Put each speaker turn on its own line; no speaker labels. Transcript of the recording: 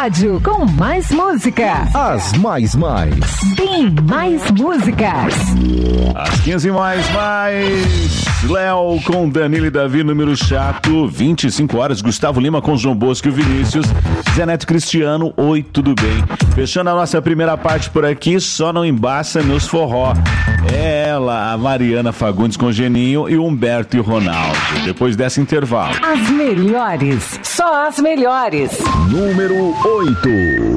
rádio com mais música.
As mais.
Tem mais músicas.
As 15 mais. Léo com Danilo e Davi, número chato, 25 horas. Gustavo Lima com João Bosco e Vinícius. Zé Neto Cristiano, oi, tudo bem? Fechando a nossa primeira parte por aqui, só não embaça meus forró. É ela, a Mariana Fagundes com Geninho e o Humberto e o Ronaldo. Depois desse intervalo.
As melhores, só as melhores.
Número 8.